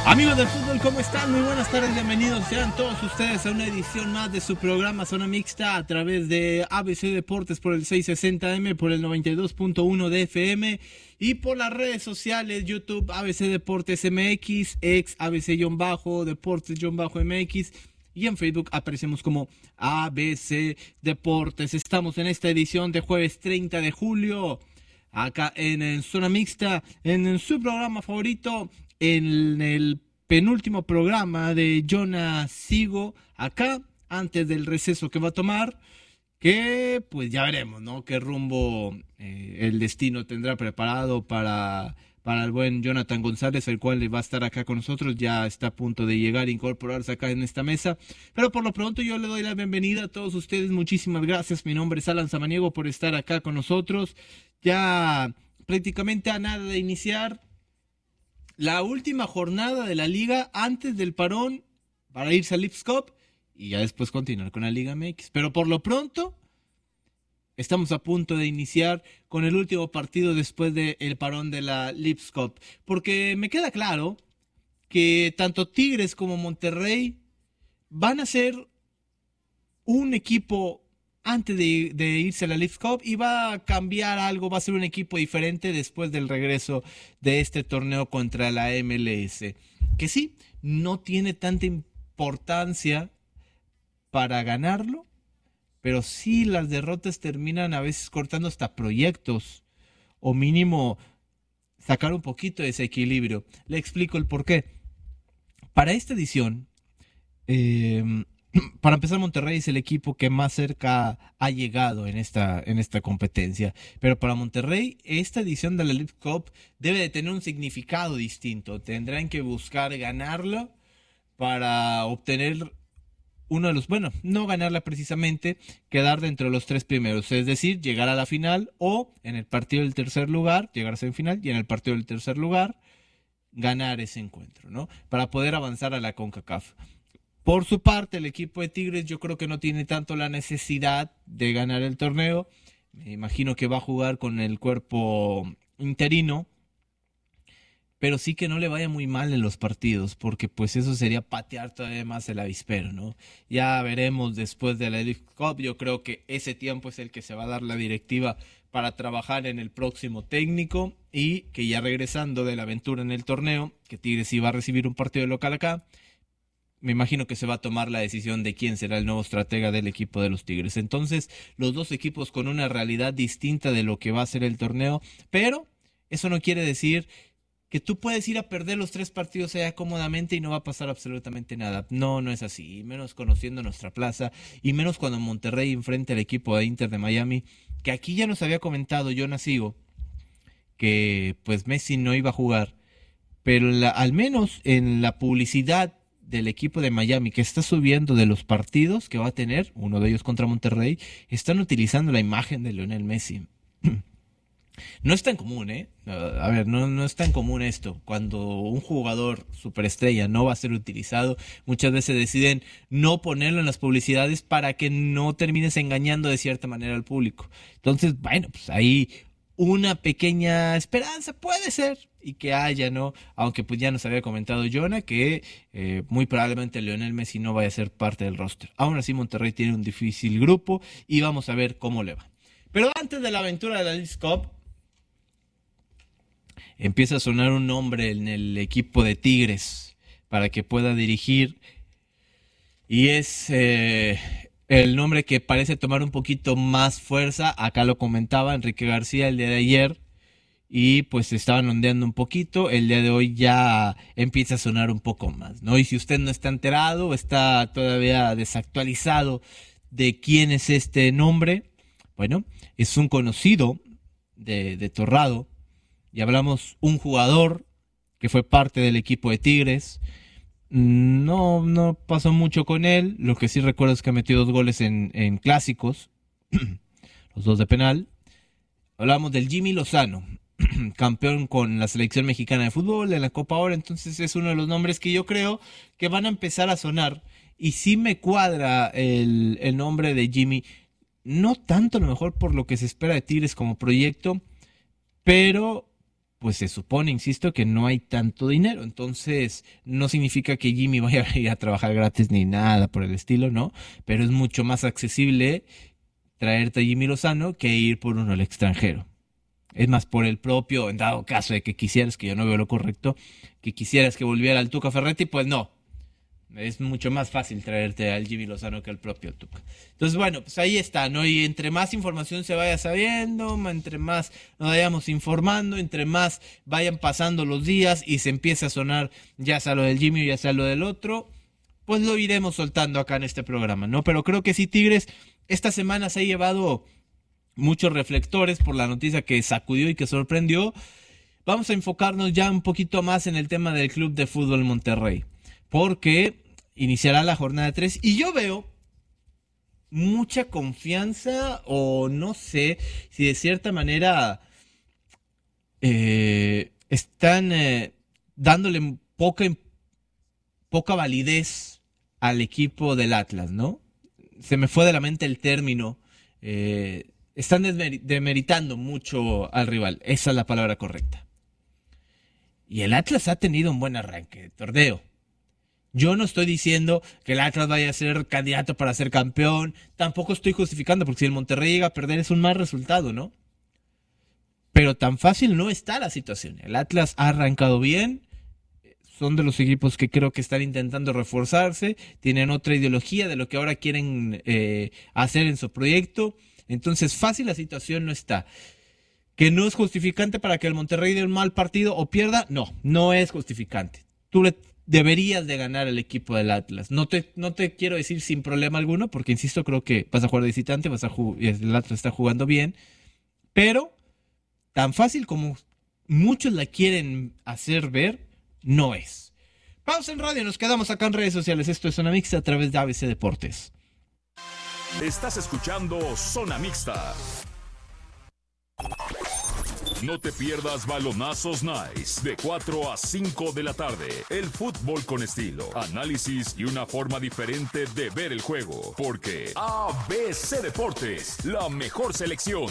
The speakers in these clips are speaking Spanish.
Amigos del fútbol, ¿cómo están? Muy buenas tardes, bienvenidos sean todos ustedes a una edición más de su programa Zona Mixta a través de ABC Deportes por el 660M, por el 92.1 de FM y por las redes sociales, YouTube ABC Deportes MX, ex ABC-Deportes-MX y en Facebook aparecemos como ABC Deportes. Estamos en esta edición de jueves 30 de julio, acá en Zona Mixta, en su programa favorito, en el penúltimo programa de Jonah Sigo, acá, antes del receso que va a tomar, que pues ya veremos, ¿no? Qué rumbo el destino tendrá preparado para el buen Jonathan González, el cual va a estar acá con nosotros, ya está a punto de llegar a incorporarse acá en esta mesa, pero por lo pronto yo le doy la bienvenida a todos ustedes, muchísimas gracias, mi nombre es Alan Samaniego por estar acá con nosotros, ya prácticamente a nada de iniciar la última jornada de la liga antes del parón para irse al Leagues Cup y ya después continuar con la Liga MX. Pero por lo pronto estamos a punto de iniciar con el último partido después del parón de la Leagues Cup. Porque me queda claro que tanto Tigres como Monterrey van a ser un equipo antes de irse a la Leagues Cup y va a cambiar algo, va a ser un equipo diferente después del regreso de este torneo contra la MLS. Que sí, no tiene tanta importancia para ganarlo, pero sí las derrotas terminan a veces cortando hasta proyectos o mínimo sacar un poquito de ese equilibrio. Le explico el por qué. Para esta edición, para empezar, Monterrey es el equipo que más cerca ha llegado en esta competencia. Pero para Monterrey, esta edición de la Leagues Cup debe de tener un significado distinto. Tendrán que buscar ganarlo para obtener uno de los, bueno, no ganarla precisamente, quedar dentro de los tres primeros. Es decir, llegar a la final o en el partido del tercer lugar, llegar a semifinal y en el partido del tercer lugar, ganar ese encuentro, ¿no? Para poder avanzar a la CONCACAF. Por su parte, el equipo de Tigres yo creo que no tiene tanto la necesidad de ganar el torneo. Me imagino que va a jugar con el cuerpo interino, pero sí que no le vaya muy mal en los partidos, porque pues eso sería patear todavía más el avispero, ¿no? Ya veremos después de la Leagues Cup, yo creo que ese tiempo es el que se va a dar la directiva para trabajar en el próximo técnico y que ya regresando de la aventura en el torneo, que Tigres iba a recibir un partido local acá, me imagino que se va a tomar la decisión de quién será el nuevo estratega del equipo de los Tigres. Entonces, los dos equipos con una realidad distinta de lo que va a ser el torneo, pero eso no quiere decir que tú puedes ir a perder los tres partidos allá cómodamente y no va a pasar absolutamente nada. No, no es así, y menos conociendo nuestra plaza, y menos cuando Monterrey enfrenta al equipo de Inter de Miami, que aquí ya nos había comentado Jonah Sigo, que pues Messi no iba a jugar, pero al menos en la publicidad del equipo de Miami que está subiendo de los partidos que va a tener, uno de ellos contra Monterrey, están utilizando la imagen de Lionel Messi. No es tan común, ¿eh? A ver, no es tan común esto. Cuando un jugador superestrella no va a ser utilizado, muchas veces deciden no ponerlo en las publicidades para que no termines engañando de cierta manera al público. Entonces, bueno, pues ahí una pequeña esperanza puede ser y que haya, ¿no? Aunque pues ya nos había comentado Jonah que muy probablemente Lionel Messi no vaya a ser parte del roster. Aún así Monterrey tiene un difícil grupo y vamos a ver cómo le va. Pero antes de la aventura de la Leagues Cup, empieza a sonar un nombre en el equipo de Tigres para que pueda dirigir y es el nombre que parece tomar un poquito más fuerza. Acá lo comentaba Enrique García el día de ayer y pues estaban ondeando un poquito. El día de hoy ya empieza a sonar un poco más, ¿no? Y si usted no está enterado, está todavía desactualizado de quién es este nombre, bueno, es un conocido de Torrado. Y hablamos un jugador que fue parte del equipo de Tigres. No pasó mucho con él. Lo que sí recuerdo es que metió 2 goles en clásicos, los 2 de penal. Hablamos del Jimmy Lozano, campeón con la selección mexicana de fútbol en la Copa Oro. Entonces es uno de los nombres que yo creo que van a empezar a sonar. Y sí me cuadra el nombre de Jimmy. No tanto a lo mejor por lo que se espera de Tigres como proyecto, pero pues se supone, insisto, que no hay tanto dinero. Entonces, no significa que Jimmy vaya a ir a trabajar gratis ni nada por el estilo, ¿no? Pero es mucho más accesible traerte a Jimmy Lozano que ir por uno al extranjero. Es más, por el propio, en dado caso de que quisieras, que yo no veo lo correcto, que quisieras que volviera al Tuca Ferretti, pues no. Es mucho más fácil traerte al Jimmy Lozano que al propio Tuca. Entonces, bueno, pues ahí está, ¿no? Y entre más información se vaya sabiendo, entre más nos vayamos informando, entre más vayan pasando los días y se empiece a sonar ya sea lo del Jimmy o ya sea lo del otro, pues lo iremos soltando acá en este programa, ¿no? Pero creo que sí, Tigres, esta semana se ha llevado muchos reflectores por la noticia que sacudió y que sorprendió. Vamos a enfocarnos ya un poquito más en el tema del Club de Fútbol Monterrey, porque iniciará la jornada 3 y yo veo mucha confianza, o no sé si de cierta manera están dándole poca validez al equipo del Atlas, ¿no? Se me fue de la mente el término. Están demeritando mucho al rival. Esa es la palabra correcta. Y el Atlas ha tenido un buen arranque de torneo. Yo no estoy diciendo que el Atlas vaya a ser candidato para ser campeón. Tampoco estoy justificando, porque si el Monterrey llega a perder es un mal resultado, ¿no? Pero tan fácil no está la situación. El Atlas ha arrancado bien. Son de los equipos que creo que están intentando reforzarse. Tienen otra ideología de lo que ahora quieren hacer en su proyecto. Entonces, fácil la situación no está. ¿Que no es justificante para que el Monterrey dé un mal partido o pierda? No, no es justificante. Tú deberías de ganar el equipo del Atlas. No te quiero decir sin problema alguno, porque insisto, creo que vas a jugar de visitante, el Atlas está jugando bien, pero tan fácil como muchos la quieren hacer ver, no es. Pausa en radio, nos quedamos acá en redes sociales. Esto es Zona Mixta a través de ABC Deportes. Estás escuchando Zona Mixta. No te pierdas Balonazos Nice de 4 a 5 de la tarde. El fútbol con estilo, análisis y una forma diferente de ver el juego. Porque ABC Deportes, la mejor selección.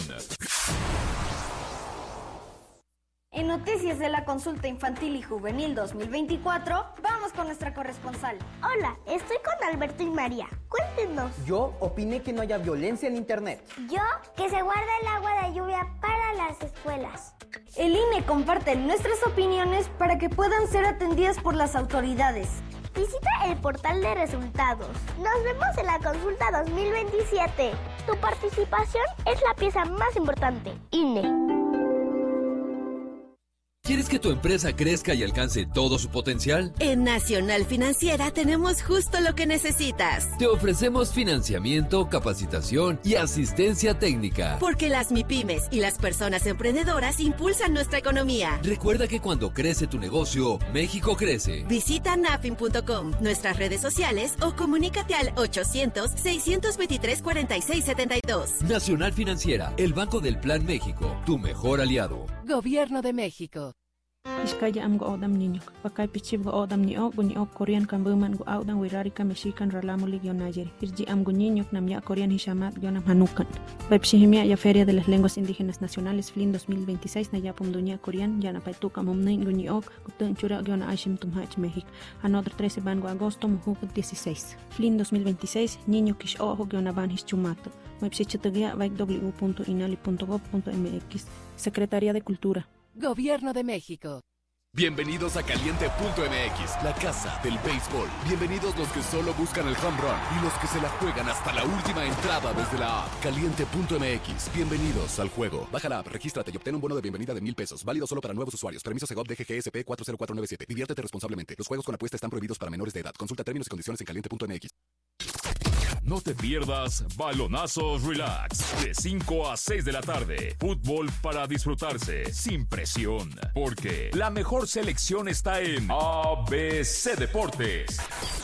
En noticias de la consulta infantil y juvenil 2024, vamos con nuestra corresponsal. Hola, estoy con Alberto y María. Cuéntenos. Yo opiné que no haya violencia en internet. Yo, que se guarde el agua de lluvia para las escuelas. El INE comparte nuestras opiniones para que puedan ser atendidas por las autoridades. Visita el portal de resultados. Nos vemos en la consulta 2027. Tu participación es la pieza más importante. INE. ¿Quieres que tu empresa crezca y alcance todo su potencial? En Nacional Financiera tenemos justo lo que necesitas. Te ofrecemos financiamiento, capacitación y asistencia técnica. Porque las MIPYMES y las personas emprendedoras impulsan nuestra economía. Recuerda que cuando crece tu negocio, México crece. Visita nafin.com, nuestras redes sociales o comunícate al 800-623-4672. Nacional Financiera, el Banco del Plan México, tu mejor aliado. Gobierno de México. Iskaya am go odam niño, pakay pichib go odam ni o Korean kan buman go audan wirari ka mexican ralamo ligio nayer. Irji am go niño nam ya Korean hishamat gionam hanukan. Pepsihimia ya Feria de las Lenguas Indígenas Nacionales FLIN 2026 na yapum dunia Korean ya na paituka momnen go ni ok gutun chura giona ashim tumhach México. Another 13 ban go agosto mujuk 16. FLIN 2026 niño kish ojo giona ban hischumato. Mepsichatagia www.inali.gov.mx. Secretaría de Cultura. Gobierno de México. Bienvenidos a Caliente.mx, la casa del béisbol. Bienvenidos los que solo buscan el home run y los que se la juegan hasta la última entrada desde la app. Caliente.mx, bienvenidos al juego. Baja la app, regístrate y obtén un bono de bienvenida de $1,000. Válido solo para nuevos usuarios. Permiso Segov DGGSP 40497. Diviértete responsablemente. Los juegos con apuesta están prohibidos para menores de edad. Consulta términos y condiciones en Caliente.mx. No te pierdas Balonazos Relax de 5 a 6 de la tarde. Fútbol para disfrutarse sin presión, porque la mejor selección está en ABC Deportes.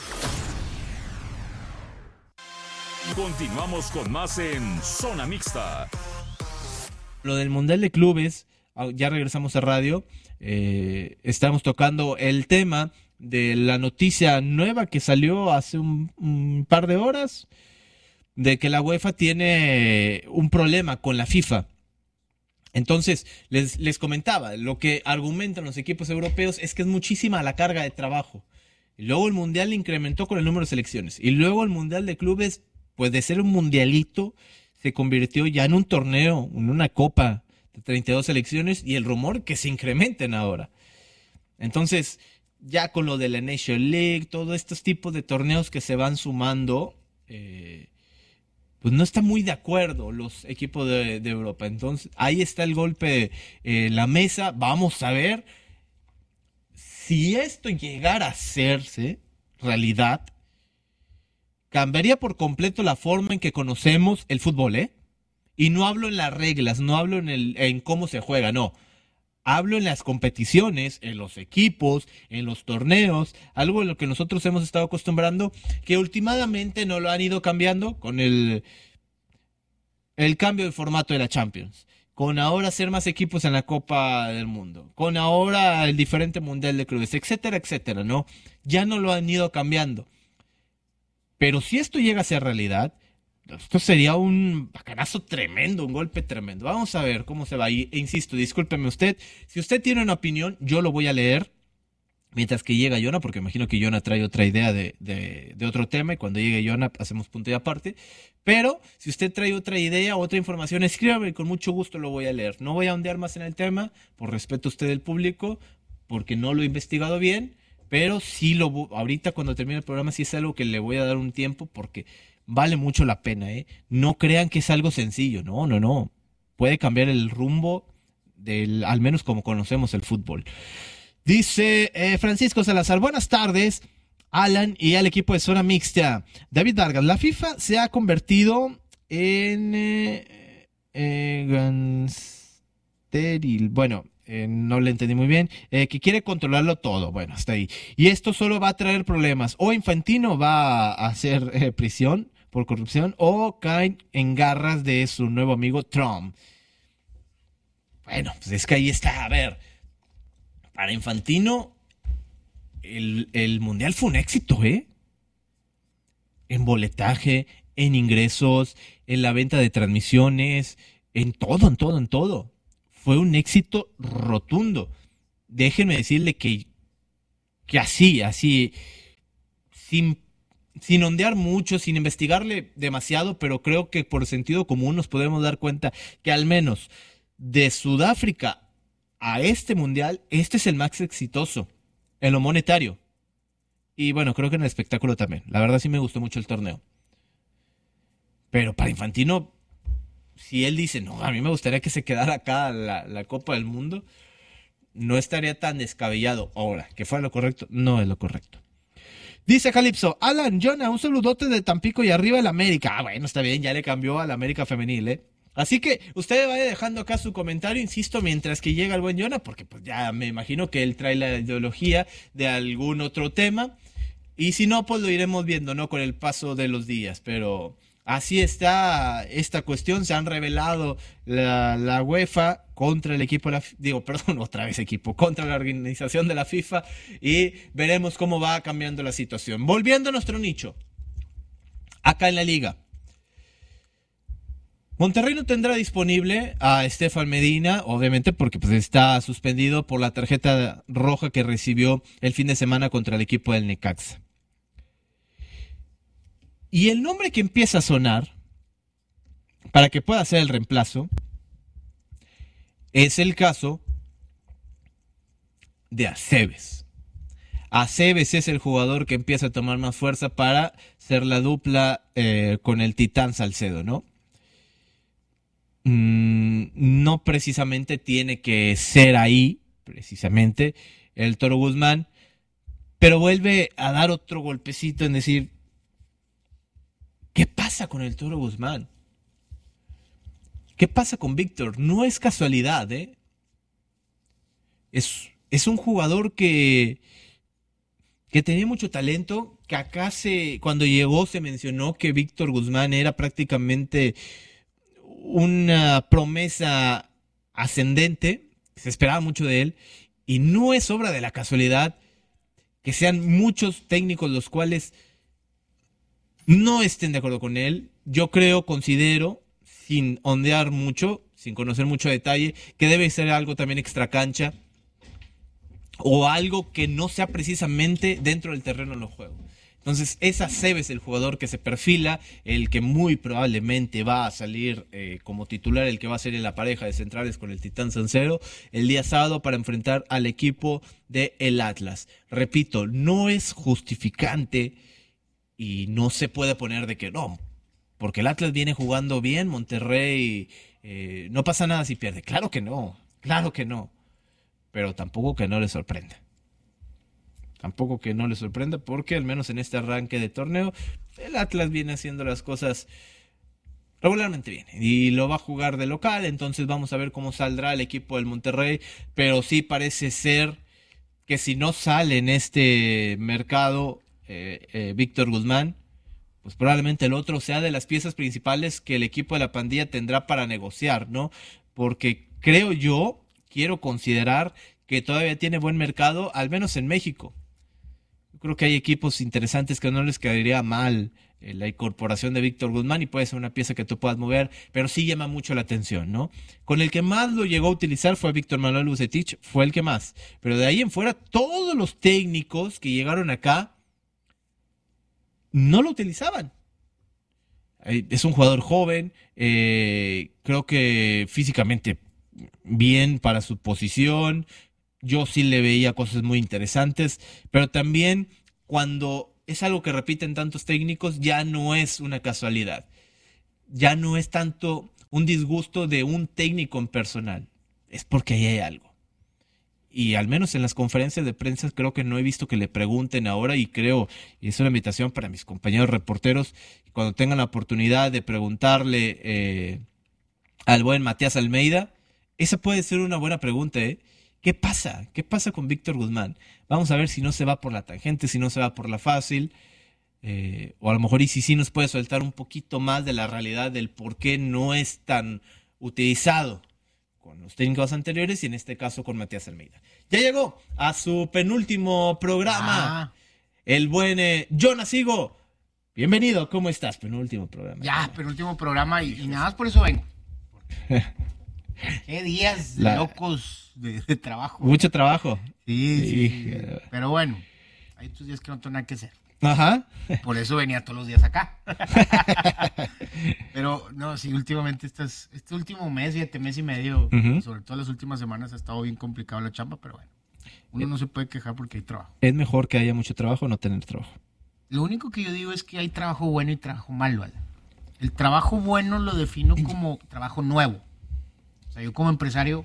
Continuamos con más en Zona Mixta. Lo del Mundial de Clubes, ya regresamos a radio. Estamos tocando el tema de la noticia nueva que salió hace un par de horas, de que la UEFA tiene un problema con la FIFA. Entonces, les comentaba, lo que argumentan los equipos europeos es que es muchísima la carga de trabajo. Y luego el Mundial incrementó con el número de selecciones. Y luego el Mundial de Clubes, pues de ser un mundialito, se convirtió ya en un torneo, en una copa de 32 selecciones, y el rumor que se incrementen ahora. Entonces, ya con lo de la Nation League, todos estos tipos de torneos que se van sumando, pues no está muy de acuerdo los equipos de Europa. Entonces, ahí está el golpe en la mesa. Vamos a ver si esto llegara a hacerse realidad. Cambiaría por completo la forma en que conocemos el fútbol, ¿eh? Y no hablo en las reglas, no hablo en cómo se juega, no. Hablo en las competiciones, en los equipos, en los torneos, algo en lo que nosotros hemos estado acostumbrando, que últimamente no lo han ido cambiando con el cambio de formato de la Champions, con ahora ser más equipos en la Copa del Mundo, con ahora el diferente Mundial de Clubes, etcétera, etcétera, ¿no? Ya no lo han ido cambiando. Pero si esto llega a ser realidad, esto sería un bacanazo tremendo, un golpe tremendo. Vamos a ver cómo se va. E insisto, discúlpeme usted. Si usted tiene una opinión, yo lo voy a leer mientras que llega Jonah, porque imagino que Jonah trae otra idea de otro tema y cuando llegue Jonah hacemos punto y aparte. Pero si usted trae otra idea, otra información, escríbame y con mucho gusto lo voy a leer. No voy a ondear más en el tema, por respeto a usted del público, porque no lo he investigado bien. Pero sí ahorita cuando termine el programa sí es algo que le voy a dar un tiempo porque vale mucho la pena, ¿eh? No crean que es algo sencillo, no. Puede cambiar el rumbo al menos como conocemos el fútbol. Dice Francisco Salazar, buenas tardes, Alan y al equipo de Zona Mixta. David Vargas, la FIFA se ha convertido en estéril, bueno, no le entendí muy bien, que quiere controlarlo todo, bueno, hasta ahí. Y esto solo va a traer problemas. O Infantino va a hacer prisión por corrupción o caen en garras de su nuevo amigo Trump. Bueno, pues es que ahí está, a ver, para Infantino el Mundial fue un éxito, en boletaje, en ingresos, en la venta de transmisiones, en todo. Fue un éxito rotundo. Déjenme decirle que así, sin ondear mucho, sin investigarle demasiado, pero creo que por sentido común nos podemos dar cuenta que al menos de Sudáfrica a este mundial, este es el más exitoso en lo monetario. Y bueno, creo que en el espectáculo también. La verdad sí me gustó mucho el torneo. Pero para Infantino, si él dice, no, a mí me gustaría que se quedara acá la Copa del Mundo, no estaría tan descabellado. Ahora, que fue lo correcto, no es lo correcto. Dice Calipso, Alan, Jonah, un saludote de Tampico y arriba el América. Ah, bueno, está bien, ya le cambió al América femenil, Así que usted vaya dejando acá su comentario, insisto, mientras que llega el buen Jonah, porque pues ya me imagino que él trae la ideología de algún otro tema. Y si no, pues lo iremos viendo, ¿no? Con el paso de los días, pero así está esta cuestión. Se han revelado la UEFA contra el equipo, contra la organización de la FIFA y veremos cómo va cambiando la situación. Volviendo a nuestro nicho, acá en la liga. Monterrey no tendrá disponible a Estefan Medina, obviamente porque pues está suspendido por la tarjeta roja que recibió el fin de semana contra el equipo del Necaxa. Y el nombre que empieza a sonar para que pueda ser el reemplazo es el caso de Aceves. Aceves es el jugador que empieza a tomar más fuerza para ser la dupla con el Titán Salcedo, ¿no? No precisamente tiene que ser ahí, precisamente, el Toro Guzmán, pero vuelve a dar otro golpecito en decir, ¿qué pasa con el Toro Guzmán? ¿Qué pasa con Víctor? No es casualidad, Es un jugador que tenía mucho talento, que acá cuando llegó se mencionó que Víctor Guzmán era prácticamente una promesa ascendente, se esperaba mucho de él, y no es obra de la casualidad que sean muchos técnicos los cuales no estén de acuerdo con él. Yo considero, sin ondear mucho, sin conocer mucho detalle, que debe ser algo también extracancha o algo que no sea precisamente dentro del terreno de los juegos. Entonces, Cebe es el jugador que se perfila, el que muy probablemente va a salir como titular, el que va a ser en la pareja de centrales con el Titán Sancero el día sábado para enfrentar al equipo del Atlas. Repito, no es justificante y no se puede poner de que no, porque el Atlas viene jugando bien, Monterrey no pasa nada si pierde. Claro que no, pero tampoco que no le sorprenda. Porque al menos en este arranque de torneo el Atlas viene haciendo las cosas regularmente bien y lo va a jugar de local, entonces vamos a ver cómo saldrá el equipo del Monterrey, pero sí parece ser que si no sale en este mercado Víctor Guzmán, pues probablemente el otro sea de las piezas principales que el equipo de la pandilla tendrá para negociar, ¿no? Porque quiero considerar que todavía tiene buen mercado, al menos en México. Yo creo que hay equipos interesantes que no les quedaría mal la incorporación de Víctor Guzmán y puede ser una pieza que tú puedas mover, pero sí llama mucho la atención, ¿no? Con el que más lo llegó a utilizar fue Víctor Manuel Vucetich, fue el que más. Pero de ahí en fuera, todos los técnicos que llegaron acá no lo utilizaban. Es un jugador joven, creo que físicamente bien para su posición. Yo sí le veía cosas muy interesantes, pero también cuando es algo que repiten tantos técnicos, ya no es una casualidad. Ya no es tanto un disgusto de un técnico en personal. Es porque ahí hay algo. Y al menos en las conferencias de prensa creo que no he visto que le pregunten ahora y es una invitación para mis compañeros reporteros, cuando tengan la oportunidad de preguntarle al buen Matías Almeida, esa puede ser una buena pregunta, ¿eh? ¿Qué pasa? ¿Qué pasa con Víctor Guzmán? Vamos a ver si no se va por la tangente, si no se va por la fácil, o a lo mejor y si sí nos puede soltar un poquito más de la realidad del por qué no es tan utilizado con los técnicos anteriores y en este caso con Matías Almeida. Ya llegó a su penúltimo programa el buen Jonas Higo. Bienvenido, ¿cómo estás? Penúltimo programa. Penúltimo programa y nada más por eso vengo. Qué días locos de trabajo. Mucho trabajo. Sí. Pero bueno, hay estos días que no tengo nada que hacer. Ajá. Por eso venía todos los días acá. Pero no, sí, últimamente este último mes y medio, sobre todo las últimas semanas, ha estado bien complicado la chamba, pero bueno, uno no se puede quejar porque hay trabajo. Es mejor que haya mucho trabajo o no tener trabajo. Lo único que yo digo es que hay trabajo bueno y trabajo malo, ¿vale? El trabajo bueno lo defino como trabajo nuevo. O sea, yo como empresario,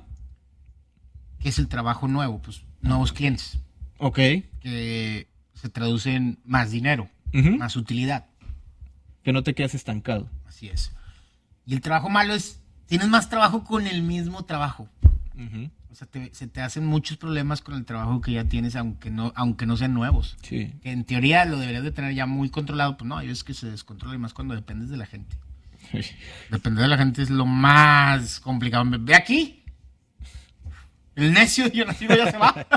¿qué es el trabajo nuevo? Pues nuevos clientes. Ok. Que se traduce en más dinero, más utilidad. Que no te quedes estancado. Así es. Y el trabajo malo es, tienes más trabajo con el mismo trabajo. O sea, se te hacen muchos problemas con el trabajo que ya tienes, aunque no sean nuevos. Sí. Que en teoría lo deberías de tener ya muy controlado. Pues no, es que se descontrola y más cuando dependes de la gente. Depender de la gente es lo más complicado. Ve aquí. El necio, yo nacido ya se va.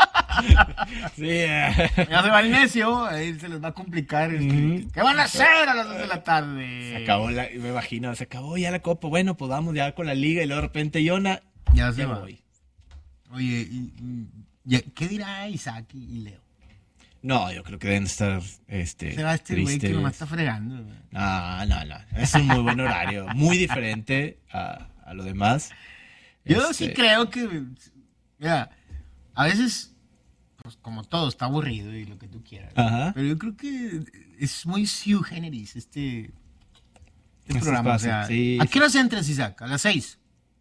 Sí. Ya se va el necio, ahí se les va a complicar. ¿Qué van a hacer a las 2 de la tarde? Se acabó me imagino, se acabó ya la copa. Bueno, pues vamos ya con la liga y luego de repente Yona. Ya se va. Voy. Oye, ¿qué dirá Isaac y Leo? No, yo creo que deben estar se va este güey que nomás está fregando. No. Es un muy buen horario. Muy diferente a lo demás. Yo sí creo que... Mira, a veces, pues como todo, está aburrido y lo que tú quieras. Ajá. Pero yo creo que es muy sui generis este programa. O sea, sí, ¿a qué horas entras, Isaac? A las 6.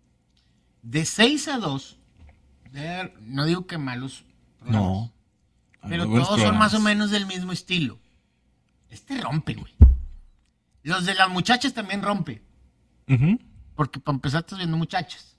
De 6 a 2, no digo que malos programas. No. Pero todos son más o menos del mismo estilo. Rompe, güey. Los de las muchachas también rompe. Porque para empezar estás viendo muchachas.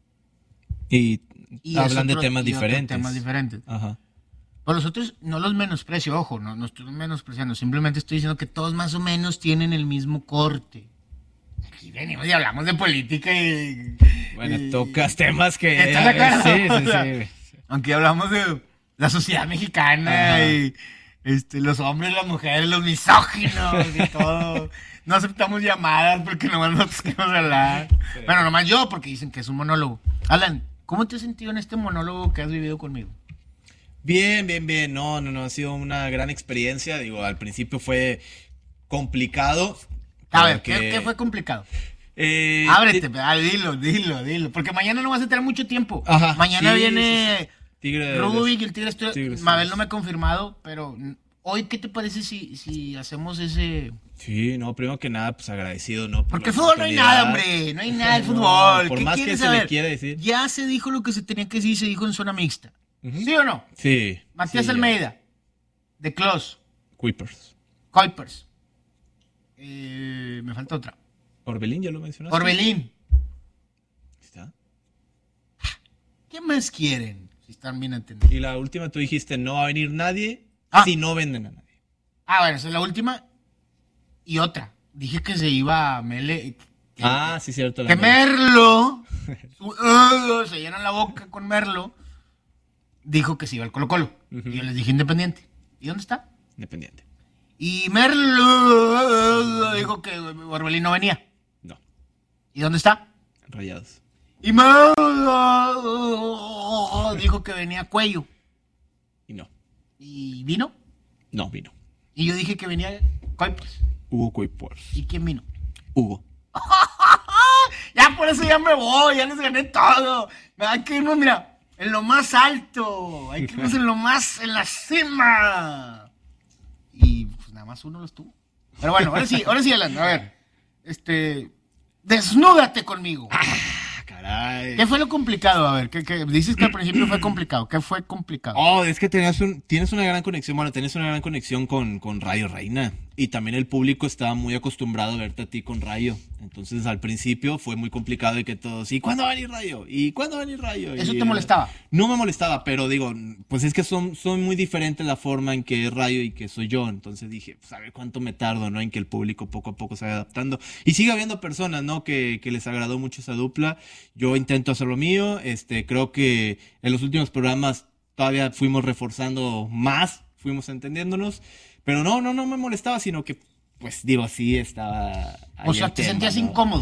Y hablan de temas diferentes. Ajá. Por los otros no los menosprecio, ojo, no estoy menospreciando. Simplemente estoy diciendo que todos más o menos tienen el mismo corte. Aquí venimos y hablamos de política y... Bueno, tocas temas que... ¿Estás de acuerdo? Sí. Aunque hablamos de la sociedad mexicana y los hombres, las mujeres, los misóginos y todo. No aceptamos llamadas porque nomás nosotros queremos hablar. Sí. Bueno, nomás yo, porque dicen que es un monólogo. Alan, ¿cómo te has sentido en este monólogo que has vivido conmigo? Bien. No, ha sido una gran experiencia. Digo, al principio fue complicado. A ver, ¿qué fue complicado? Ábrete, dilo. Porque mañana no vas a tener mucho tiempo. Ajá, mañana viene sí. Tigre Rubik y el Tigre. Mabel no me ha confirmado, pero hoy, ¿qué te parece si hacemos ese...? Sí, no, primero que nada, pues agradecido, ¿no? Porque el fútbol no hay nada, hombre. No hay nada del fútbol. Por ¿Qué más que saber? se le quiera decir. Ya se dijo lo que se tenía que decir, se dijo en zona mixta. ¿Sí o no? Sí. Matías Almeida, de Clos. Kuipers. Me falta otra. Orbelín, ya lo mencionaste. Orbelín. ¿Está? ¿Qué más quieren? Si están bien entendidos. Y la última tú dijiste, no va a venir nadie si no venden a nadie. Bueno, esa es la última. Y otra. Dije que se iba a Mele. Sí, cierto. Que Merlo. Se llenan la boca con Merlo. Dijo que se iba al Colo-Colo. Y yo les dije Independiente. ¿Y dónde está? Independiente. Y Merlo dijo que Orbelín no venía. No. ¿Y dónde está? Rayados. Y Merlo dijo que venía Cuello. Y no. ¿Y vino? No, vino. Y yo dije que venía Kuipers. Hugo Kuipers. ¿Y quién vino? Hugo. Ya por eso ya me voy, ya les gané todo. Hay que irnos, mira, en lo más alto. Hay que irnos en la cima. Y pues nada más uno lo estuvo. Pero bueno, ahora sí, Alan, a ver. Desnúdate conmigo. Caray. ¿Qué fue lo complicado? A ver, ¿qué dices que al principio fue complicado? ¿Qué fue complicado? Es que tienes una gran conexión, tenés una gran conexión con Rayo Reina. Y también el público estaba muy acostumbrado a verte a ti con Rayo. Entonces al principio fue muy complicado de que todos, ¿y cuándo va a venir Rayo? ¿Y cuándo va a venir Rayo? ¿Eso te molestaba? No me molestaba, pero digo, pues es que son muy diferentes la forma en que es Rayo y que soy yo. Entonces dije, pues a ver cuánto me tardo, ¿no? En que el público poco a poco se vaya adaptando. Y sigue habiendo personas, ¿no? Que les agradó mucho esa dupla. Yo intento hacer lo mío. Creo que en los últimos programas todavía fuimos reforzando más, fuimos entendiéndonos. Pero no me molestaba, sino que, pues digo, sí estaba... O sea, ¿te sentías incómodo?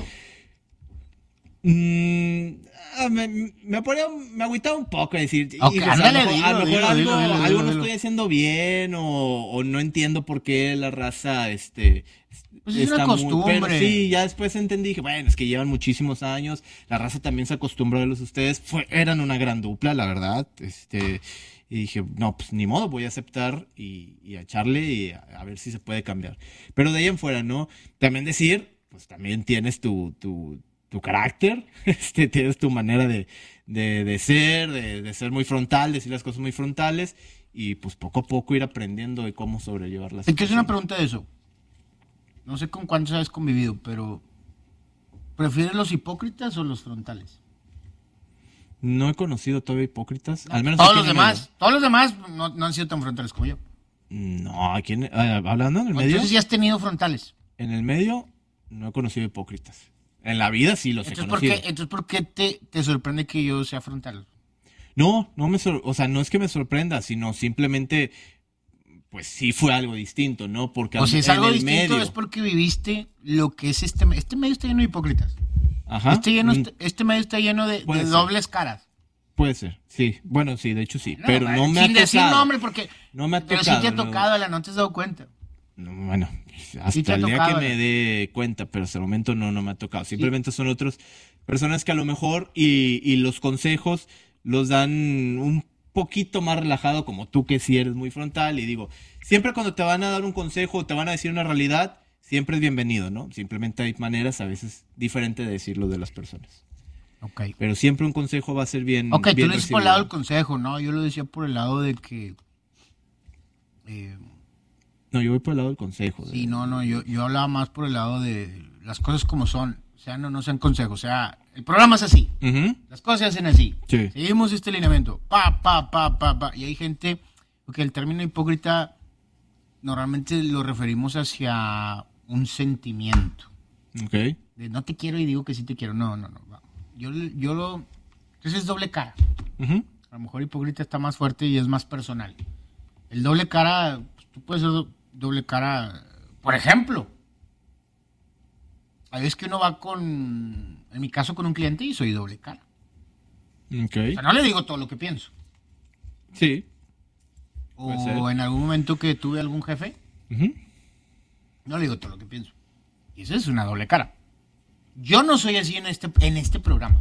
Me agüitaba un poco, decir, okay, a lo mejor algo no estoy haciendo bien o no entiendo por qué la raza pues es una costumbre. Pero sí, ya después entendí, dije, bueno, es que llevan muchísimos años, la raza también se acostumbró a verlos ustedes, eran una gran dupla, la verdad, y dije, no, pues ni modo, voy a aceptar y a echarle y a ver si se puede cambiar. Pero de ahí en fuera, ¿no? También decir, pues también tienes tu carácter, tienes tu manera de ser muy frontal, decir las cosas muy frontales y pues poco a poco ir aprendiendo de cómo sobrellevar las cosas. Es que es una pregunta de eso. No sé con cuántos has convivido, pero ¿prefieres los hipócritas o los frontales? No he conocido todavía hipócritas. Al menos todos los demás no han sido tan frontales como yo. No, hablando en el medio. Entonces sí has tenido frontales. En el medio no he conocido hipócritas. En la vida sí los he conocido. Entonces, ¿por qué te sorprende que yo sea frontal? No es que me sorprenda, sino simplemente, pues sí fue algo distinto, ¿no? Porque si es algo distinto medio, es porque viviste lo que es este medio está lleno de hipócritas. Ajá. Este medio está lleno de dobles caras. Puede ser, sí. Bueno, sí, de hecho sí. Pero no me ha tocado. Sin decir nombre, porque... No me ha tocado. Pero sí te ha tocado, Alan, ¿no te has dado cuenta? No, bueno, hasta el día que me dé cuenta, pero hasta el momento no me ha tocado. Simplemente son otras personas que a lo mejor y los consejos los dan un poquito más relajado, como tú que sí eres muy frontal. Y digo, siempre cuando te van a dar un consejo o te van a decir una realidad, siempre es bienvenido, ¿no? Simplemente hay maneras a veces diferentes de decirlo de las personas. Okay. Pero siempre un consejo va a ser bien. Ok, bien tú lo dices por el lado del consejo, ¿no? Yo lo decía por el lado de que... No, yo voy por el lado del consejo. Sí, no, yo hablaba más por el lado de las cosas como son. O sea, no sean consejos. O sea, el programa es así. Uh-huh. Las cosas se hacen así. Sí. Seguimos este lineamiento. Y hay gente... Porque el término hipócrita normalmente lo referimos hacia un sentimiento. Ok. De no te quiero y digo que sí te quiero. No. Entonces es doble cara. Uh-huh. A lo mejor hipócrita está más fuerte y es más personal. El doble cara, pues, tú puedes ser doble cara. Por ejemplo, a veces que uno va en mi caso, con un cliente y soy doble cara. Okay. O sea, no le digo todo lo que pienso. Sí. O en algún momento que tuve algún jefe, no le digo todo lo que pienso. Y eso es una doble cara. Yo no soy así en este programa.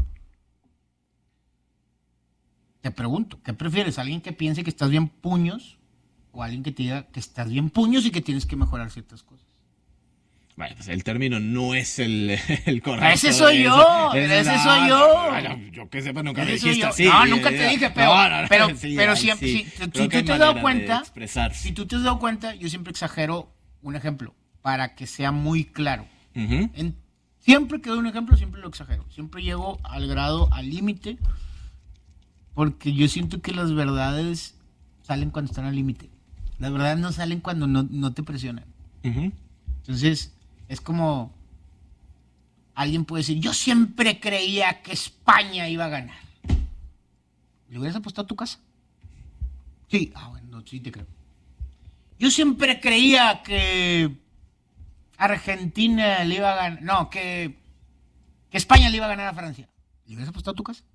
Te pregunto, ¿qué prefieres? ¿Alguien que piense que estás bien puños? ¿O alguien que te diga que estás bien puños y que tienes que mejorar ciertas cosas? Bueno, pues el término no es el correcto. Ese soy yo. Ese soy yo. Yo que sepa, nunca me dijiste así. No, nunca te dije, pero siempre, sí. Si tú te has dado cuenta, yo siempre exagero un ejemplo para que sea muy claro. Siempre que doy un ejemplo, siempre lo exagero. Siempre llego al grado, al límite, porque yo siento que las verdades salen cuando están al límite. Las verdades no salen cuando no te presionan. Entonces, es como alguien puede decir, yo siempre creía que España iba a ganar. ¿Le hubieras apostado a tu casa? Sí, bueno, sí te creo. Yo siempre creía que Argentina le iba a ganar, no, que España le iba a ganar a Francia. ¿Le hubieras apostado a tu casa?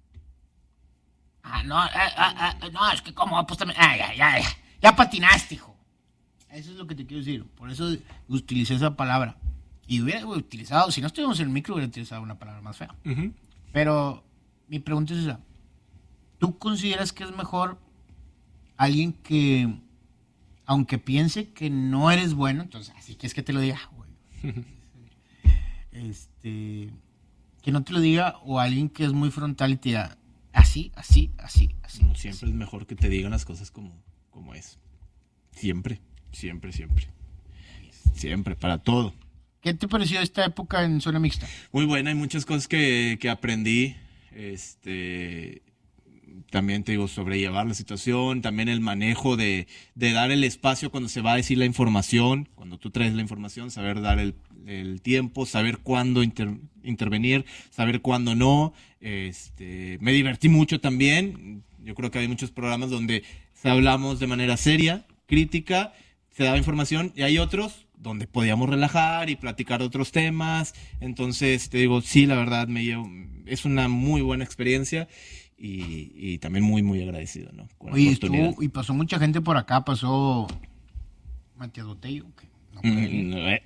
No, es que cómo apostame. Ya patinaste, hijo. Eso es lo que te quiero decir. Por eso utilicé esa palabra. Y hubiera utilizado, si no estuviéramos en el micro, hubiera utilizado una palabra más fea. Pero mi pregunta es esa. ¿Tú consideras que es mejor alguien que, aunque piense que no eres bueno, entonces así que es que te lo diga, güey? Que no te lo diga, o alguien que es muy frontal y te diga así? No, siempre es mejor que te digan las cosas como es. Siempre, para todo. ¿Qué te pareció esta época en Zona Mixta? Muy buena, hay muchas cosas que aprendí. También te digo, sobrellevar la situación, también el manejo de dar el espacio cuando se va a decir la información, cuando tú traes la información, saber dar el tiempo, saber cuándo intervenir, saber cuándo no. Me divertí mucho también. Yo creo que hay muchos programas donde hablamos de manera seria, crítica, se daba información, y hay otros donde podíamos relajar y platicar de otros temas. Entonces, te digo, sí, la verdad, es una muy buena experiencia y también muy, muy agradecido, ¿no? Con la oportunidad. Y pasó mucha gente por acá, pasó Matías Botello, que no puede venir.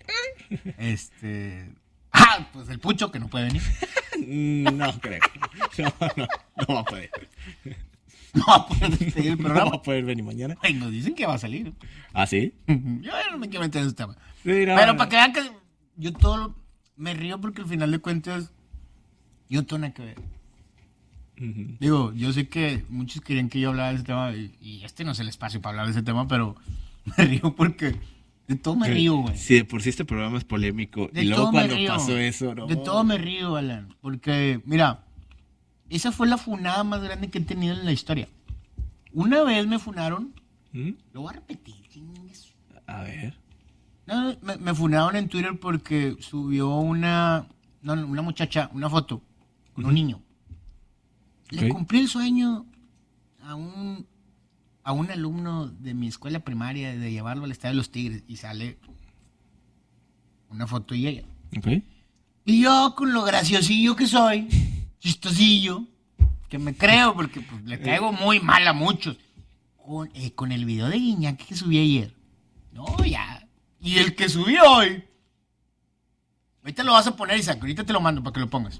Pues el Pucho, que no puede venir. No creo. No va a poder. No va a poder seguir el programa. No va a poder venir mañana. Ay, nos dicen que va a salir. ¿Ah, sí? Yo no me quiero meter en ese tema. Sí, no, pero para que vean que yo me río porque al final de cuentas yo no tengo nada que ver. Digo, yo sé que muchos querían que yo hablara de ese tema y no es el espacio para hablar de ese tema, pero me río porque de todo me río, güey. Sí, de por sí este programa es polémico. Y luego cuando pasó eso, ¿no? De todo me río, Alan. Porque, mira, esa fue la funada más grande que he tenido en la historia. Una vez me funaron, lo voy a repetir. A ver. No, me funaron en Twitter porque subió una muchacha, una foto con un niño. Le cumplí el sueño a un alumno de mi escuela primaria de llevarlo al Estadio de los Tigres y sale una foto y ella. Y yo, con lo graciosillo que soy, chistosillo, que me creo porque pues, le caigo muy mal a muchos, con el video de Guiñac que subí ayer. No, ya. Y el que subí hoy, ahorita lo vas a poner, Isaac, ahorita te lo mando para que lo pongas.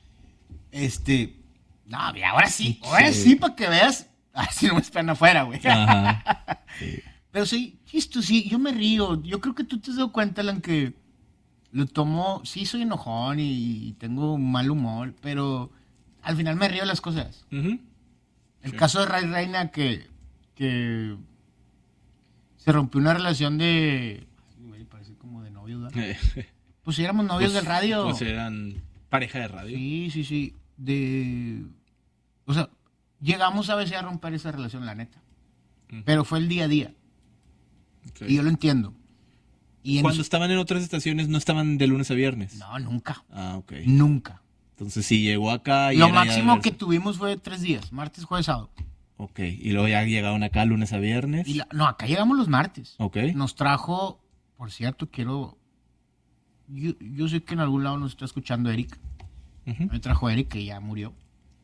No, ahora sí para que veas. Si no me esperan afuera, güey. Sí. Pero sí, yo me río. Yo creo que tú te has dado cuenta, Alan, que lo tomo. Sí, soy enojón y tengo un mal humor, pero al final me río de las cosas. El caso de Ray Reina, que se rompió una relación de. Güey, parece como de novios, ¿verdad? Pues si éramos novios del radio. Pues eran pareja de radio. Sí. O sea, llegamos a veces a romper esa relación, la neta. Pero fue el día a día. Y yo lo entiendo. Cuando estaban en otras estaciones, ¿no estaban de lunes a viernes? No, nunca. Ah, ok. Nunca. Entonces sí, llegó acá y lo máximo que tuvimos fue 3 días, martes, jueves, sábado. Ok, y luego ya llegaron acá lunes a viernes. No, acá llegamos los martes. Ok. Nos trajo, por cierto, yo sé que en algún lado nos está escuchando Eric. Me trajo Eric, que ya murió.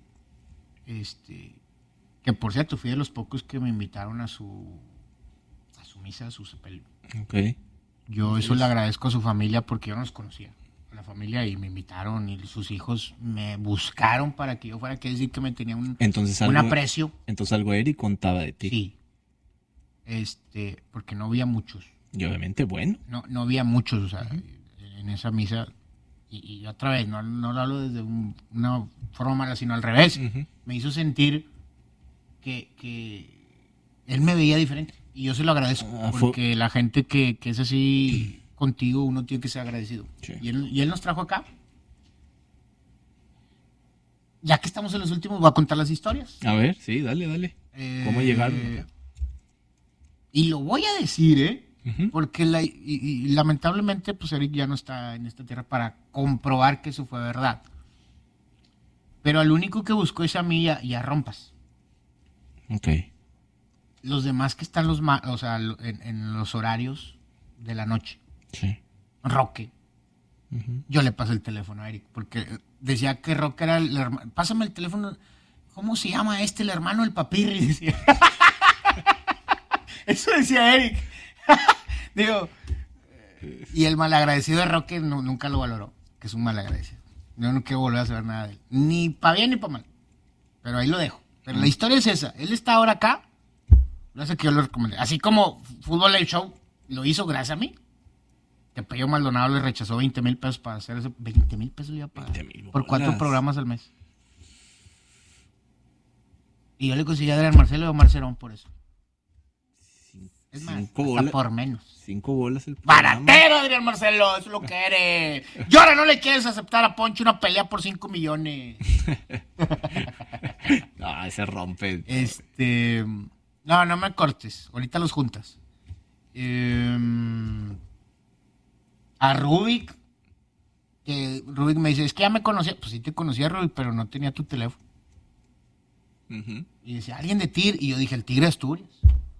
Que por cierto, fui de los pocos que me invitaron a su misa, a su sepelio. Ok. Yo eso le agradezco a su familia porque yo no los conocía. A la familia, y me invitaron, y sus hijos me buscaron para que yo fuera, que decir que me tenía un aprecio. Entonces algo Eric contaba de ti. Sí. Porque no había muchos. Y obviamente, bueno. No había muchos, o sea, en esa misa. Y otra vez, no lo hablo desde una forma mala, sino al revés. Me hizo sentir que él me veía diferente. Y yo se lo agradezco, porque la gente que es así contigo, uno tiene que ser agradecido. Sí. Y él nos trajo acá. Ya que estamos en los últimos, voy a contar las historias. A ver, sí, dale. ¿Cómo llegaron? Y lo voy a decir, porque lamentablemente, pues Eric ya no está en esta tierra para comprobar que eso fue verdad. Pero al único que buscó es a mí y a Rompas. Ok. Los demás que están en los horarios de la noche. Sí. Roque. Yo le pasé el teléfono a Eric, porque decía que Roque era el hermano. Pásame el teléfono. ¿Cómo se llama el hermano del Papirri? Decía. Eso decía Eric. Digo, y el malagradecido de Roque nunca lo valoró, que es un malagradecido. Yo no quiero volver a saber nada de él. Ni para bien ni para mal. Pero ahí lo dejo. Pero la historia es esa. Él está ahora acá. Gracias a que yo lo recomendé. Así como Fútbol Live Show lo hizo gracias a mí. Que Pello Maldonado le rechazó 20,000 pesos para hacer eso. 20,000 pesos le iba a pagar. Por 4 programas al mes. Y yo le conseguí a Adrián Marcelo y Omar Cerón por eso. Es más, hasta por menos. 5 bolas el programa. ¡Baratero, Adrián Marcelo! Eso es lo que eres. Y ahora no le quieres aceptar a Poncho una pelea por 5 millones. No, se rompe. No me cortes. Ahorita los juntas. A Rubik. Que Rubik me dice, es que ya me conocía. Pues sí te conocía, Rubik, pero no tenía tu teléfono. Y decía, alguien de Tigre. Y yo dije, el Tigre de Asturias.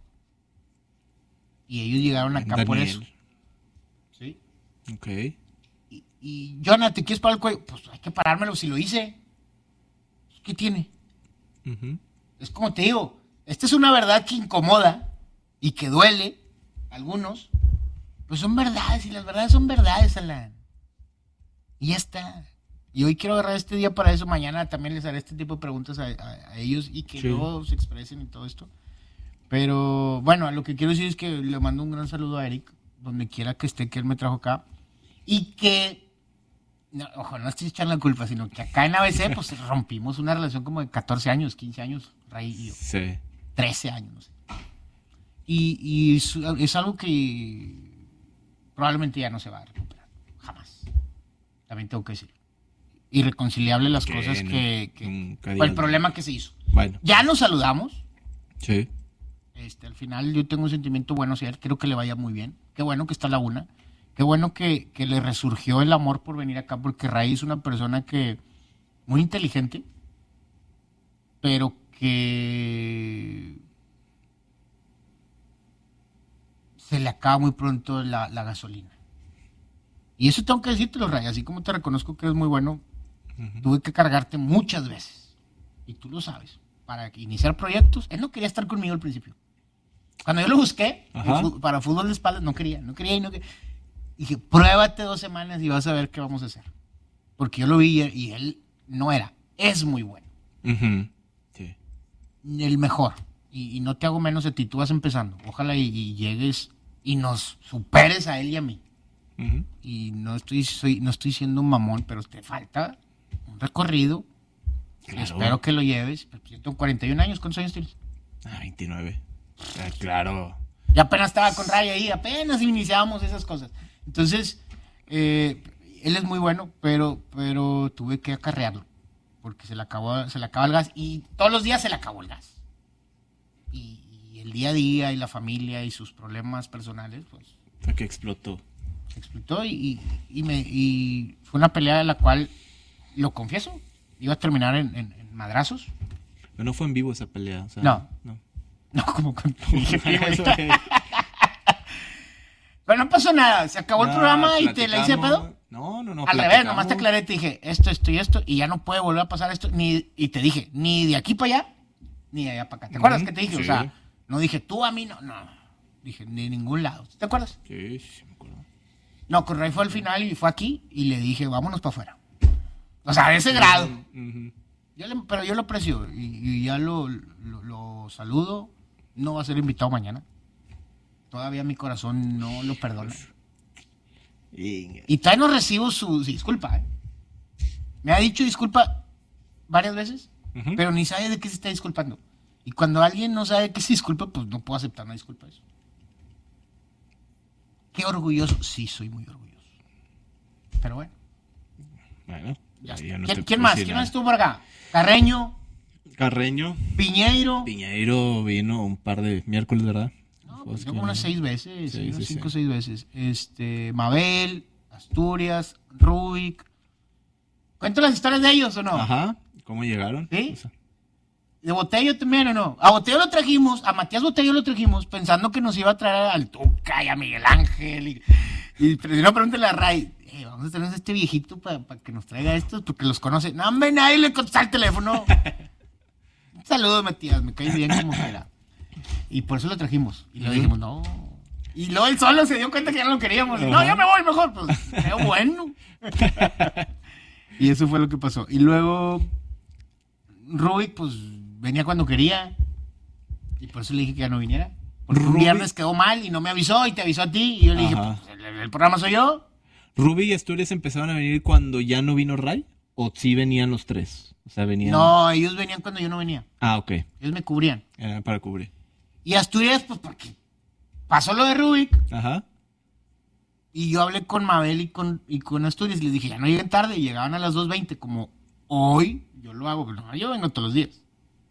Y ellos llegaron acá Daniel. Por eso. ¿Sí? Ok. Y Jonathan, ¿te quieres parar el cuello? Pues hay que parármelo si lo hice. ¿Qué tiene? Es como te digo, esta es una verdad que incomoda y que duele a algunos. Pues son verdades, y las verdades son verdades, Alan. Y ya está. Y hoy quiero agarrar este día para eso. Mañana también les haré este tipo de preguntas a ellos y que luego se expresen y todo esto. Pero bueno, lo que quiero decir es que le mando un gran saludo a Eric, donde quiera que esté, que él me trajo acá. Y que, ojo, no estoy echando la culpa, sino que acá en ABC pues rompimos una relación como de 14 años, 15 años, Ray y yo. Sí. 13 años, no sé. Y es algo que probablemente ya no se va a recuperar, jamás. También tengo que decir. Irreconciliable las cosas o el problema que se hizo. Bueno. Ya nos saludamos. Sí. Al final yo tengo un sentimiento bueno hacia él, creo que le vaya muy bien. Qué bueno que está a la una. Qué bueno que le resurgió el amor por venir acá, porque Ray es una persona que muy inteligente, pero que se le acaba muy pronto la gasolina. Y eso tengo que decírtelo, Ray, así como te reconozco que eres muy bueno, tuve que cargarte muchas veces, y tú lo sabes, para iniciar proyectos. Él no quería estar conmigo al principio. Cuando yo lo busqué para fútbol de espaldas, no quería. Dije, pruébate 2 semanas y vas a ver qué vamos a hacer. Porque yo lo vi y él es muy bueno. Sí. El mejor. Y no te hago menos de ti, tú vas empezando. Ojalá y llegues y nos superes a él y a mí. Y no estoy siendo un mamón, pero te falta un recorrido. Claro. Espero que lo lleves. Porque yo tengo 41 años, ¿cuántos años tienes? 29. Claro. Ya apenas estaba con Ray ahí, apenas iniciábamos esas cosas. Entonces, él es muy bueno, pero tuve que acarrearlo. Porque se le acabó el gas. Y todos los días se le acabó el gas. Y el día a día, y la familia, y sus problemas personales, pues... Fue que explotó. Explotó y fue una pelea de la cual, lo confieso, iba a terminar en madrazos. Pero no fue en vivo esa pelea. O sea, No, como cuando dije Eso Pero no pasó nada, se acabó el programa y te la hice de pedo. No. Al revés, nomás te aclaré, te dije esto y esto, y ya no puede volver a pasar esto, y te dije, ni de aquí para allá, ni de allá para acá. ¿Te acuerdas que te dije? Sí. O sea, no dije tú a mí, no. Dije, ni de ningún lado. ¿Te acuerdas? Sí, me acuerdo. No, con Ray fue al final y fue aquí, y le dije, vámonos para afuera. O sea, de ese grado. Pero yo lo aprecio, y ya lo saludo. No va a ser invitado mañana. Todavía mi corazón no lo perdona. Y todavía no recibo su disculpa, ¿eh? Me ha dicho disculpa varias veces, pero ni sabe de qué se está disculpando. Y cuando alguien no sabe de qué se disculpa, pues no puedo aceptar una disculpa de eso. Qué orgulloso. Sí, soy muy orgulloso. Pero bueno. Ya ¿Quién más? ¿Quién más estuvo por acá? Carreño. Piñeiro vino un par de miércoles, ¿verdad? No, pues como unas 6 veces, 5 o 6 veces. Mabel, Asturias, Rubik. ¿Cuento las historias de ellos o no? Ajá, ¿cómo llegaron? ¿Sí? ¿De Botello también o no? A Botello lo trajimos, a Matías Botello lo trajimos pensando que nos iba a traer al Tuca y a Miguel Ángel. Pero si no, pregúntale a Ray. Vamos a tener a este viejito para que nos traiga estos, porque los conoce. No, hombre, nadie le contesta el teléfono. Un saludo, Matías, me cae bien como quiera. Y por eso lo trajimos. Y le dijimos, no. Y luego él solo se dio cuenta que ya no lo queríamos. No, ya me voy mejor. Pues, qué bueno. Y eso fue lo que pasó. Y luego, Rubik, pues, venía cuando quería. Y por eso le dije que ya no viniera. Porque un viernes quedó mal y no me avisó y te avisó a ti. Y yo le dije, pues, el programa soy yo. ¿Rubik y Asturias empezaron a venir cuando ya no vino Ray? ¿O sí venían los tres? O sea, venían... No, ellos venían cuando yo no venía. Ah, ok. Ellos me cubrían. Era para cubrir. Y Asturias, pues, porque pasó lo de Rubik. Ajá. Y yo hablé con Mabel y con Asturias y les dije, ya no lleguen tarde. Y llegaban a las 2:20, como hoy yo lo hago. Pero no, yo vengo todos los días.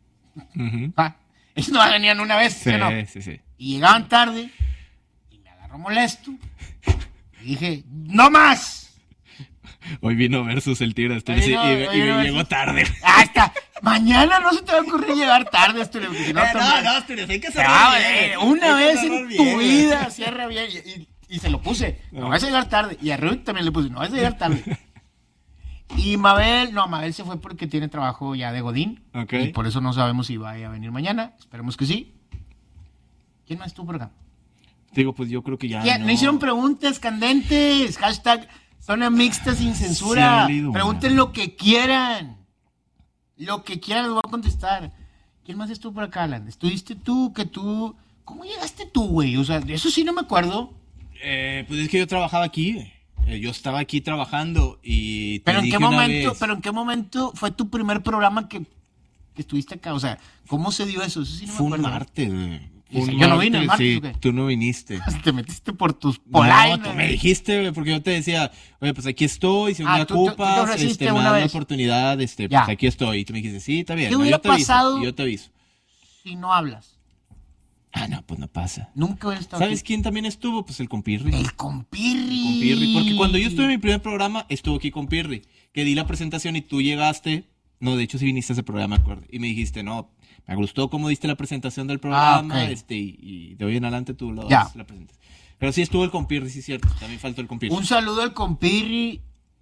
Ellos no venían una vez, sí, ¿no? Sí. Y llegaban tarde y me agarró molesto. Y dije, ¡no más! Hoy vino versus el Tigre Asturias y llegó tarde. Ah, está. Mañana no se te va a ocurrir llegar tarde, Asturias. No, Asturias, hay que cerrar bien. Una vez en tu vida, cierra bien. Y se lo puse. No vas a llegar tarde. Y a Rubik también le puse, no vas a llegar tarde. Y Mabel se fue porque tiene trabajo ya de Godín. Okay. Y por eso no sabemos si vaya a venir mañana. Esperemos que sí. ¿Quién más estuvo por acá? Digo, pues yo creo que ya. No hicieron preguntas candentes. Hashtag zona mixta sin censura. Sí, pregunten lo que quieran. Lo que quieran les voy a contestar. ¿Quién más estuvo por acá, Alan? ¿Estuviste tú? ¿Cómo llegaste tú, güey? O sea, de eso sí no me acuerdo. Pues es que yo trabajaba aquí. Yo estaba aquí trabajando y... ¿Pero en qué momento fue tu primer programa que estuviste acá? O sea, ¿cómo se dio eso? Eso sí no me acuerdo. Fue un martes, güey. Yo no vine el martes, sí, ¿o qué? tú no viniste. Te metiste por tus polainas. No, tú me dijiste, güey, porque yo te decía, oye, pues aquí estoy, si un día ocupas, me da la oportunidad, pues aquí estoy. Y tú me dijiste, sí, está bien. ¿Qué hubiera pasado yo te aviso. Si no hablas? Ah, no, pues no pasa. Nunca hubiera estado ¿Sabes aquí? quién también estuvo? Pues el Compirri. El Compirri. Porque cuando yo estuve en mi primer programa, estuvo aquí Compirri. Que di la presentación y tú llegaste. No, de hecho sí viniste a ese programa, me acuerdo. Y me dijiste, no, me gustó cómo diste la presentación del programa. Okay. Y de hoy en adelante tú lo das la presentación. Pero sí estuvo el Compirri, sí es cierto. También faltó el Compirri. Un saludo al Compirri.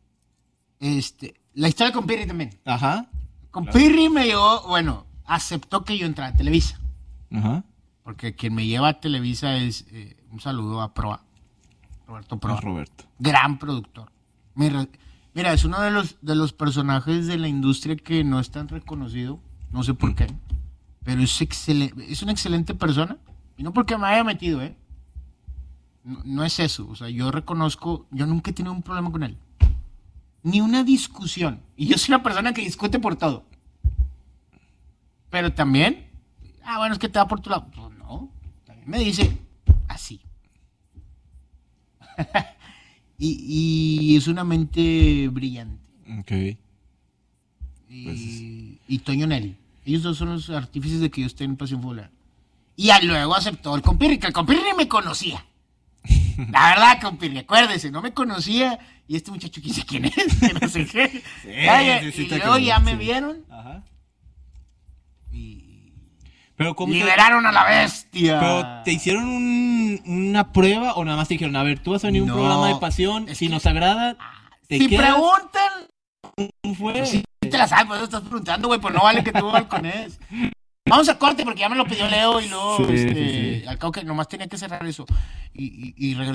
La historia del Compirri también. Ajá. Compirri me llevó, aceptó que yo entrara a Televisa. Ajá. Porque quien me lleva a Televisa es, un saludo a Proa. Roberto Proa. Roberto. Gran productor. Mira, es uno de los personajes de la industria que no es tan reconocido. No sé por qué. Pero es excelente. Es una excelente persona. Y no porque me haya metido, No es eso. O sea, yo reconozco, yo nunca he tenido un problema con él. Ni una discusión. Y yo soy una persona que discute por todo. Pero también, es que te va por tu lado. Pues no, también me dice así. y es una mente brillante. Ok. Y Toño Nelly. Ellos dos son los artífices de que yo esté en Pasión Futbolera. Y luego aceptó el Compirri, que el Compirri ni me conocía. La verdad, Compirri, acuérdese, no me conocía. Y este muchacho, ¿quién sé quién es? Que no sé qué. Y luego ya me vieron. Ajá. Pero liberaron a la bestia. Pero te hicieron una prueba o nada más te dijeron, a ver, tú vas a venir a un programa de pasión, si nos agrada, te si quedas. Preguntan, fue. Si te la sabes, pues estás preguntando, güey, pues no vale que tú balcones. Vamos a corte porque ya me lo pidió Leo y luego, al cabo que nomás tenía que cerrar eso y regresar.